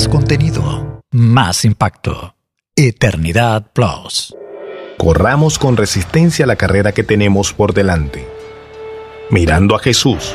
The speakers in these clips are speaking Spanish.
Más contenido, más impacto. Eternidad Plus. Corramos con resistencia la carrera que tenemos por delante, mirando a Jesús,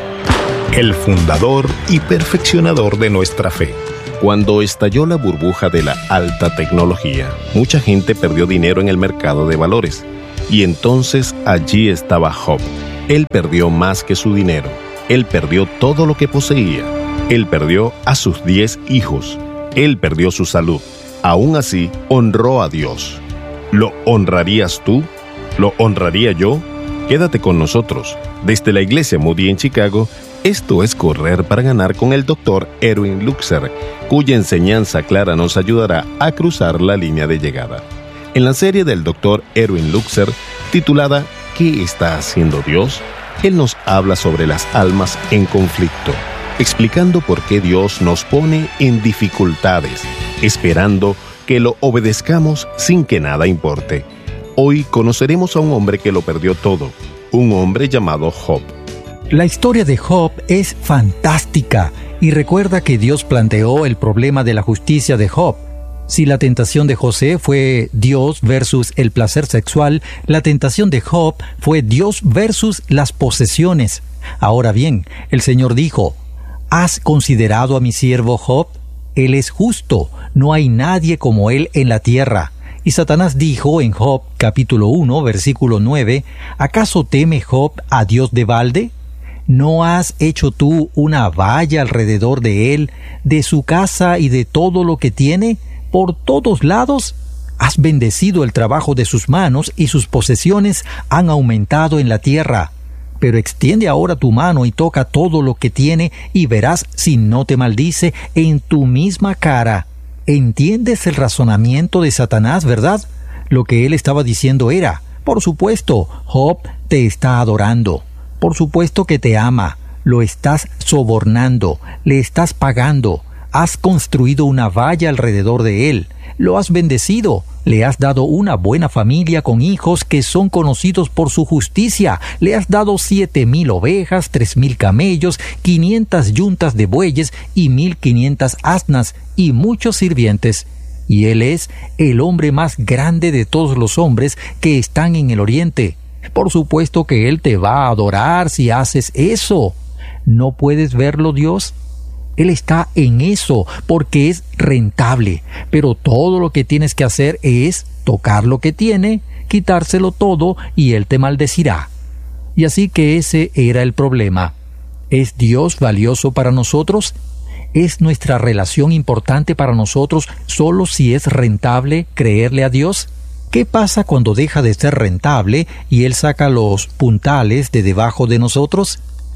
el fundador y perfeccionador de nuestra fe. Cuando estalló la burbuja de la alta tecnología, mucha gente perdió dinero en el mercado de valores. Y entonces allí estaba Job. Él perdió más que su dinero. Él perdió todo lo que poseía. Él perdió a sus 10 hijos. Él perdió su salud. Aún así, honró a Dios. ¿Lo honrarías tú? ¿Lo honraría yo? Quédate con nosotros. Desde la Iglesia Moody en Chicago, esto es Correr para Ganar con el Dr. Erwin Lutzer, cuya enseñanza clara nos ayudará a cruzar la línea de llegada. En la serie del Dr. Erwin Lutzer, titulada ¿Qué está haciendo Dios?, él nos habla sobre las almas en conflicto, explicando por qué Dios nos pone en dificultades, esperando que lo obedezcamos sin que nada importe. Hoy conoceremos a un hombre que lo perdió todo, un hombre llamado Job. La historia de Job es fantástica y recuerda que Dios planteó el problema de la justicia de Job. Si la tentación de José fue Dios versus el placer sexual, la tentación de Job fue Dios versus las posesiones. Ahora bien, el Señor dijo: ¿Has considerado a mi siervo Job? Él es justo, no hay nadie como él en la tierra. Y Satanás dijo en Job capítulo 1, versículo 9, ¿acaso teme Job a Dios de balde? ¿No has hecho tú una valla alrededor de él, de su casa y de todo lo que tiene? Por todos lados has bendecido el trabajo de sus manos y sus posesiones han aumentado en la tierra. Pero extiende ahora tu mano y toca todo lo que tiene y verás si no te maldice en tu misma cara. ¿Entiendes el razonamiento de Satanás, verdad? Lo que él estaba diciendo era: por supuesto, Job te está adorando. Por supuesto que te ama. Lo estás sobornando. Le estás pagando. Has construido una valla alrededor de él. Lo has bendecido. Le has dado una buena familia con hijos que son conocidos por su justicia. Le has dado 7,000 ovejas, 3,000 camellos, 500 yuntas de bueyes y 1,500 asnas y muchos sirvientes. Y él es el hombre más grande de todos los hombres que están en el oriente. Por supuesto que él te va a adorar si haces eso. ¿No puedes verlo, Dios? Él está en eso porque es rentable, pero todo lo que tienes que hacer es tocar lo que tiene, quitárselo todo y él te maldecirá. Y así que ese era el problema. ¿Es Dios valioso para nosotros? ¿Es nuestra relación importante para nosotros solo si es rentable creerle a Dios? ¿Qué pasa cuando deja de ser rentable y él saca los puntales de debajo de nosotros?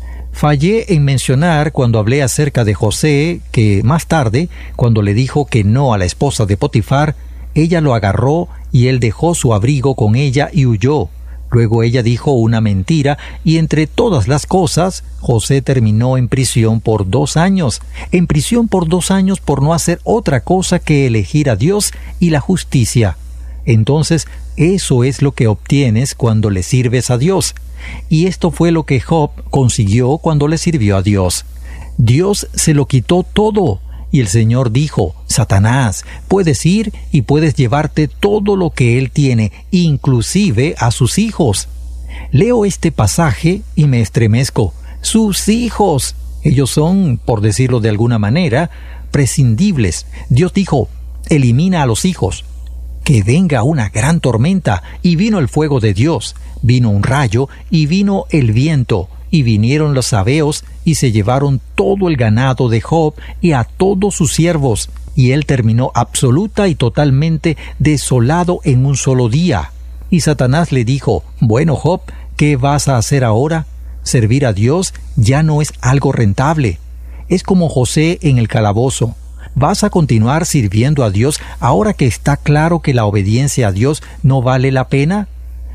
Fallé en mencionar cuando hablé acerca de José que más tarde, cuando le dijo que no a la esposa de Potifar, ella lo agarró y él dejó su abrigo con ella y huyó. Luego ella dijo una mentira y entre todas las cosas, José terminó en prisión por 2 años. En prisión por 2 años por no hacer otra cosa que elegir a Dios y la justicia. Entonces, eso es lo que obtienes cuando le sirves a Dios. Y esto fue lo que Job consiguió cuando le sirvió a Dios. Dios se lo quitó todo. Y el Señor dijo: Satanás, puedes ir y puedes llevarte todo lo que él tiene, inclusive a sus hijos. Leo este pasaje y me estremezco. ¡Sus hijos! Ellos son, por decirlo de alguna manera, prescindibles. Dios dijo: elimina a los hijos. Que venga una gran tormenta, y vino el fuego de Dios, vino un rayo, y vino el viento, y vinieron los sabeos, y se llevaron todo el ganado de Job, y a todos sus siervos, y él terminó absoluta y totalmente desolado en un solo día. Y Satanás le dijo: bueno, Job, ¿qué vas a hacer ahora? Servir a Dios ya no es algo rentable. Es como José en el calabozo. ¿Vas a continuar sirviendo a Dios ahora que está claro que la obediencia a Dios no vale la pena?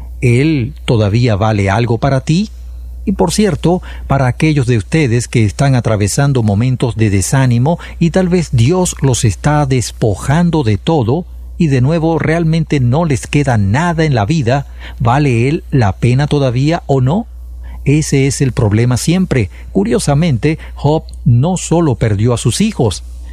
¿Él todavía vale algo para ti? Y por cierto, para aquellos de ustedes que están atravesando momentos de desánimo y tal vez Dios los está despojando de todo y de nuevo realmente no les queda nada en la vida, ¿vale Él la pena todavía o no? Ese es el problema siempre. Curiosamente, Job no solo perdió a sus hijos,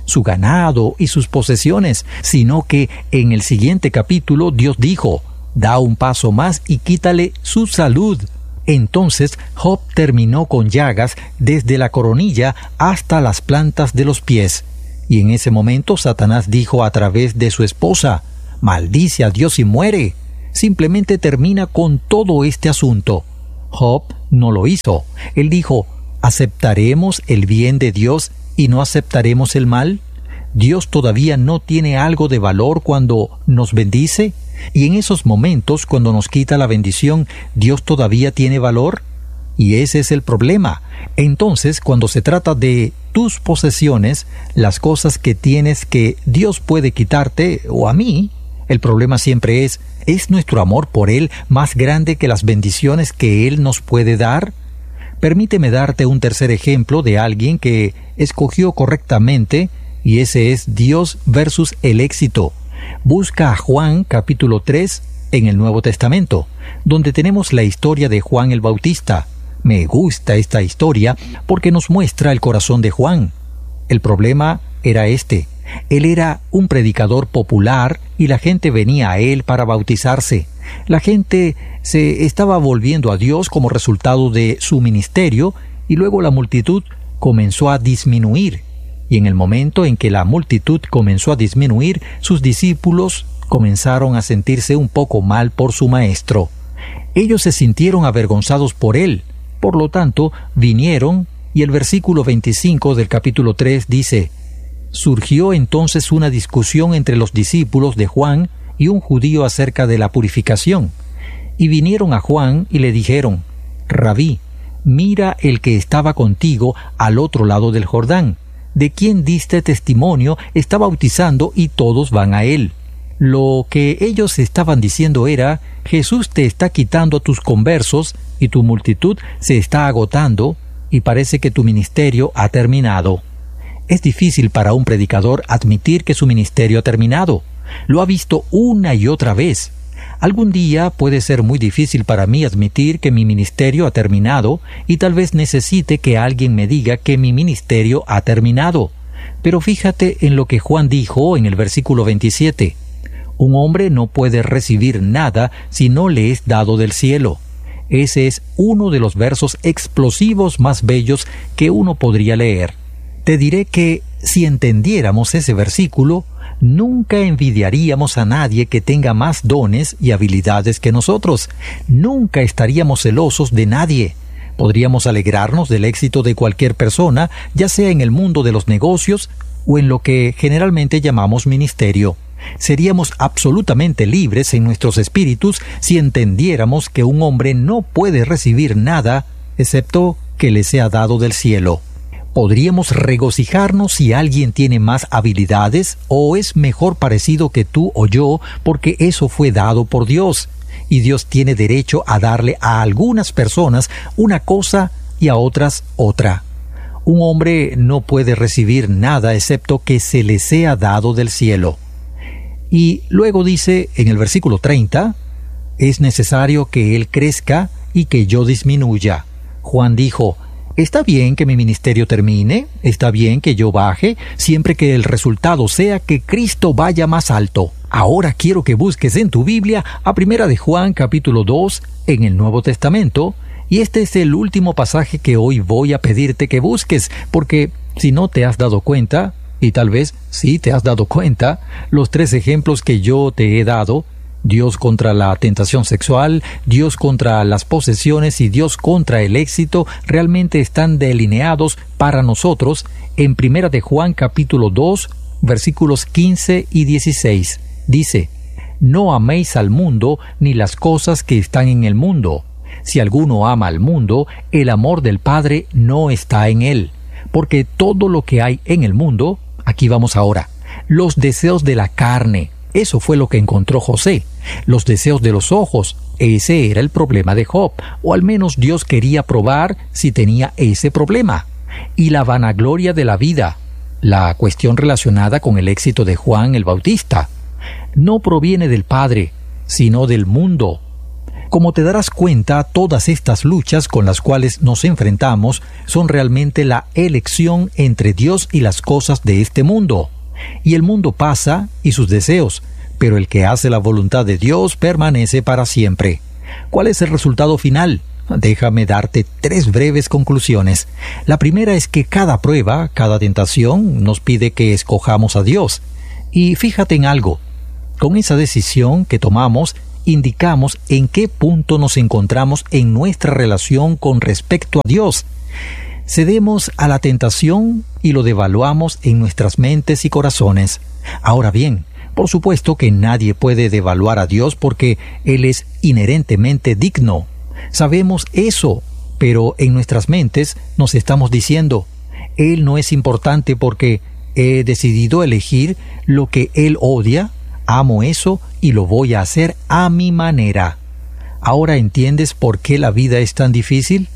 su ganado y sus posesiones, sino que en el siguiente capítulo Dios dijo: da un paso más y quítale su salud. Entonces Job terminó con llagas desde la coronilla hasta las plantas de los pies. Y en ese momento Satanás dijo a través de su esposa: maldice a Dios y muere. Simplemente termina con todo este asunto. Job no lo hizo. Él dijo: ¿aceptaremos el bien de Dios y no aceptaremos el mal? ¿Dios todavía no tiene algo de valor cuando nos bendice? Y en esos momentos, cuando nos quita la bendición, ¿Dios todavía tiene valor? Y ese es el problema. Entonces, cuando se trata de tus posesiones, las cosas que tienes que Dios puede quitarte, o a mí, el problema siempre ¿es nuestro amor por Él más grande que las bendiciones que Él nos puede dar? Permíteme darte un tercer ejemplo de alguien que escogió correctamente, y ese es Dios versus el éxito. Busca a Juan capítulo 3 en el Nuevo Testamento, donde tenemos la historia de Juan el Bautista. Me gusta esta historia porque nos muestra el corazón de Juan. El problema era este: él era un predicador popular y la gente venía a él para bautizarse. La gente se estaba volviendo a Dios como resultado de su ministerio, y luego la multitud comenzó a disminuir. Y en el momento en que la multitud comenzó a disminuir, sus discípulos comenzaron a sentirse un poco mal por su maestro. Ellos se sintieron avergonzados por él. Por lo tanto, vinieron, y el versículo 25 del capítulo 3 dice: surgió entonces una discusión entre los discípulos de Juan y un judío acerca de la purificación. Y vinieron a Juan y le dijeron: Rabí, mira el que estaba contigo al otro lado del Jordán, de quien diste testimonio, está bautizando y todos van a él. Lo que ellos estaban diciendo era: Jesús te está quitando a tus conversos y tu multitud se está agotando y parece que tu ministerio ha terminado. Es difícil para un predicador admitir que su ministerio ha terminado. Lo ha visto una y otra vez. Algún día puede ser muy difícil para mí admitir que mi ministerio ha terminado, y tal vez necesite que alguien me diga que mi ministerio ha terminado. Pero fíjate en lo que Juan dijo en el versículo 27. Un hombre no puede recibir nada si no le es dado del cielo. Ese es uno de los versos explosivos más bellos que uno podría leer. Te diré que si entendiéramos ese versículo, nunca envidiaríamos a nadie que tenga más dones y habilidades que nosotros. Nunca estaríamos celosos de nadie. Podríamos alegrarnos del éxito de cualquier persona, ya sea en el mundo de los negocios o en lo que generalmente llamamos ministerio. Seríamos absolutamente libres en nuestros espíritus si entendiéramos que un hombre no puede recibir nada excepto que le sea dado del cielo. ¿Podríamos regocijarnos si alguien tiene más habilidades o es mejor parecido que tú o yo, porque eso fue dado por Dios? Y Dios tiene derecho a darle a algunas personas una cosa y a otras otra. Un hombre no puede recibir nada excepto que se le sea dado del cielo. Y luego dice en el versículo 30, es necesario que él crezca y que yo disminuya. Juan dijo: está bien que mi ministerio termine, está bien que yo baje, siempre que el resultado sea que Cristo vaya más alto. Ahora quiero que busques en tu Biblia a 1 de Juan capítulo 2 en el Nuevo Testamento, y este es el último pasaje que hoy voy a pedirte que busques, porque si no te has dado cuenta, y tal vez sí te has dado cuenta, los 3 ejemplos que yo te he dado, Dios contra la tentación sexual, Dios contra las posesiones y Dios contra el éxito, realmente están delineados para nosotros en 1 de Juan capítulo 2, versículos 15 y 16. Dice: no améis al mundo ni las cosas que están en el mundo. Si alguno ama al mundo, el amor del Padre no está en él. Porque todo lo que hay en el mundo, aquí vamos ahora, los deseos de la carne, eso fue lo que encontró José. Los deseos de los ojos, ese era el problema de Job, o al menos Dios quería probar si tenía ese problema. Y la vanagloria de la vida, la cuestión relacionada con el éxito de Juan el Bautista, no proviene del Padre, sino del mundo. Como te darás cuenta, todas estas luchas con las cuales nos enfrentamos son realmente la elección entre Dios y las cosas de este mundo. Y el mundo pasa y sus deseos, pero el que hace la voluntad de Dios permanece para siempre. ¿Cuál es el resultado final? Déjame darte 3 breves conclusiones. La primera es que cada prueba, cada tentación, nos pide que escojamos a Dios. Y fíjate en algo. Con esa decisión que tomamos, indicamos en qué punto nos encontramos en nuestra relación con respecto a Dios. Cedemos a la tentación y lo devaluamos en nuestras mentes y corazones. Ahora bien, por supuesto que nadie puede devaluar a Dios porque Él es inherentemente digno. Sabemos eso, pero en nuestras mentes nos estamos diciendo, Él no es importante porque he decidido elegir lo que Él odia, amo eso y lo voy a hacer a mi manera. ¿Ahora entiendes por qué la vida es tan difícil?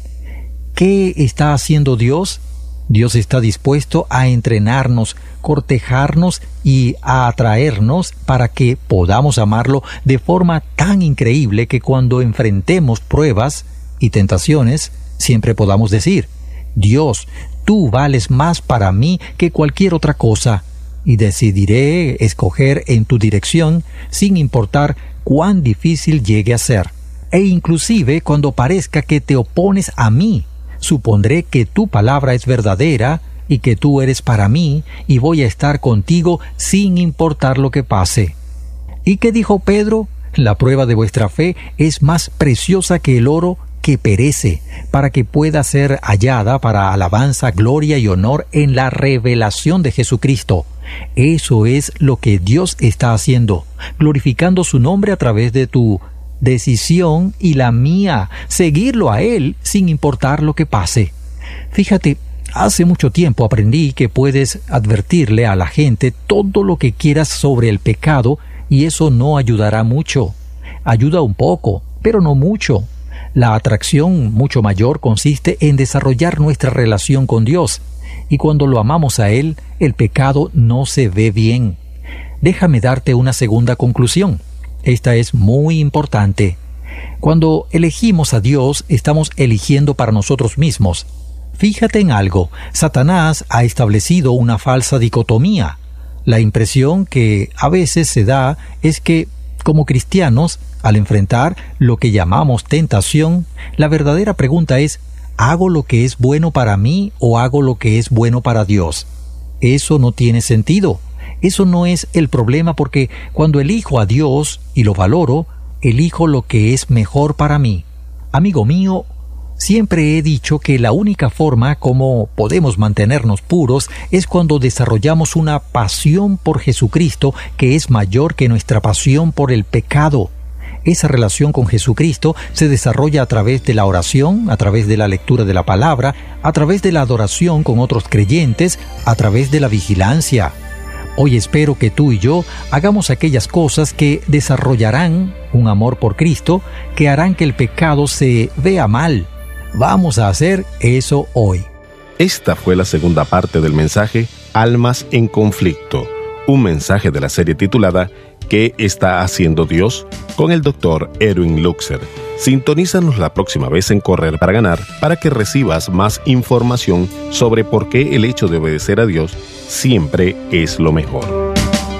¿Qué está haciendo Dios? Dios está dispuesto a entrenarnos, cortejarnos y a atraernos para que podamos amarlo de forma tan increíble que cuando enfrentemos pruebas y tentaciones, siempre podamos decir, Dios, tú vales más para mí que cualquier otra cosa, y decidiré escoger en tu dirección sin importar cuán difícil llegue a ser. E inclusive cuando parezca que te opones a mí, supondré que tu palabra es verdadera y que tú eres para mí y voy a estar contigo sin importar lo que pase. ¿Y qué dijo Pedro? La prueba de vuestra fe es más preciosa que el oro que perece, para que pueda ser hallada para alabanza, gloria y honor en la revelación de Jesucristo. Eso es lo que Dios está haciendo, glorificando su nombre a través de tu decisión y la mía, seguirlo a Él sin importar lo que pase. Fíjate, hace mucho tiempo aprendí que puedes advertirle a la gente todo lo que quieras sobre el pecado y eso no ayudará mucho. Ayuda un poco, pero no mucho. La atracción mucho mayor consiste en desarrollar nuestra relación con Dios, y cuando lo amamos a Él, el pecado no se ve bien. Déjame darte una segunda conclusión. Esta es muy importante. Cuando elegimos a Dios, estamos eligiendo para nosotros mismos. Fíjate en algo, Satanás ha establecido una falsa dicotomía. La impresión que a veces se da es que, como cristianos, al enfrentar lo que llamamos tentación, la verdadera pregunta es, ¿hago lo que es bueno para mí o hago lo que es bueno para Dios? Eso no tiene sentido. Eso no es el problema porque cuando elijo a Dios y lo valoro, elijo lo que es mejor para mí. Amigo mío, siempre he dicho que la única forma como podemos mantenernos puros es cuando desarrollamos una pasión por Jesucristo que es mayor que nuestra pasión por el pecado. Esa relación con Jesucristo se desarrolla a través de la oración, a través de la lectura de la palabra, a través de la adoración con otros creyentes, a través de la vigilancia. Hoy espero que tú y yo hagamos aquellas cosas que desarrollarán un amor por Cristo, que harán que el pecado se vea mal. Vamos a hacer eso hoy. Esta fue la segunda parte del mensaje Almas en Conflicto, un mensaje de la serie titulada ¿Qué está haciendo Dios? Con el Dr. Erwin Luxer. Sintonízanos la próxima vez en Correr para Ganar para que recibas más información sobre por qué el hecho de obedecer a Dios siempre es lo mejor.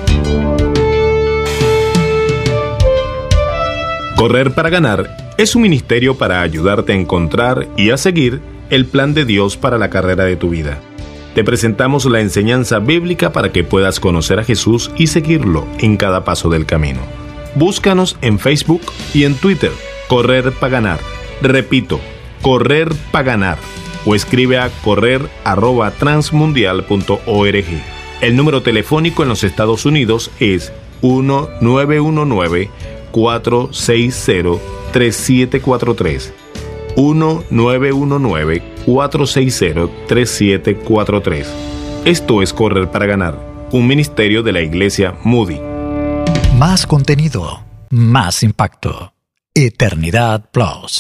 Correr para Ganar es un ministerio para ayudarte a encontrar y a seguir el plan de Dios para la carrera de tu vida. Te presentamos la enseñanza bíblica para que puedas conocer a Jesús y seguirlo en cada paso del camino. Búscanos en Facebook y en Twitter, Correr para Ganar. Repito, Correr para Ganar. O escribe a correr@transmundial.org. El número telefónico en los Estados Unidos es 1-919-460-3743. 1-919-460-3743. Esto es Correr para Ganar, un ministerio de la Iglesia Moody. Más contenido, más impacto. Eternidad Plus.